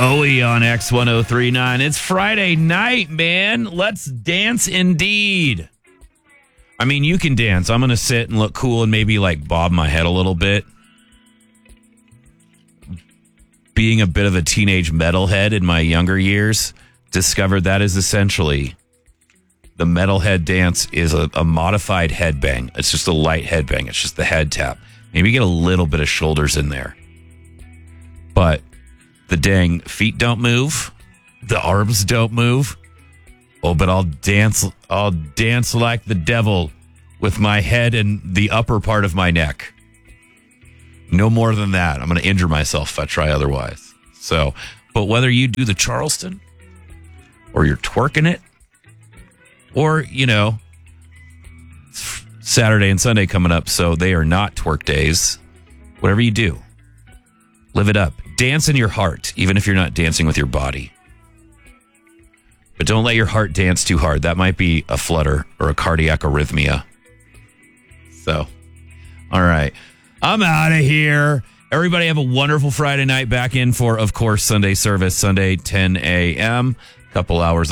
Bowie on X1039. It's Friday night, man. Let's dance indeed. I mean, you can dance. I'm going to sit and look cool and maybe like bob my head a little bit. Being a bit of a teenage metalhead in my younger years, discovered that is essentially the metalhead dance is a modified headbang. It's just a light headbang. It's just the head tap. Maybe get a little bit of shoulders in there. But the dang feet don't move. The arms don't move. Oh, but I'll dance like the devil with my head and the upper part of my neck. No more than that. I'm going to injure myself if I try otherwise. So, but whether you do the Charleston or you're twerking it or, you know, Saturday and Sunday coming up, so they are not twerk days. Whatever you do, live it up. Dance in your heart, even if you're not dancing with your body. But don't let your heart dance too hard. That might be a flutter or a cardiac arrhythmia. So, all right. I'm out of here. Everybody have a wonderful Friday night. Back in for, of course, Sunday service, Sunday, 10 a.m. Couple hours